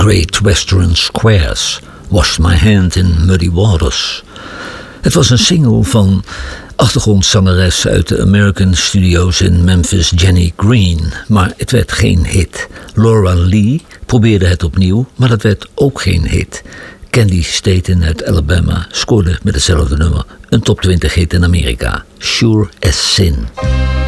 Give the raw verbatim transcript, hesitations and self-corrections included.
Great Western Squares, Washed My Hand in Muddy Waters. Het was een single van achtergrondzangeres uit de American Studios in Memphis, Jenny Green, maar het werd geen hit. Laura Lee probeerde het opnieuw, maar dat werd ook geen hit. Candy Staten uit Alabama scoorde met hetzelfde nummer een top twintig hit in Amerika, Sure as Sin.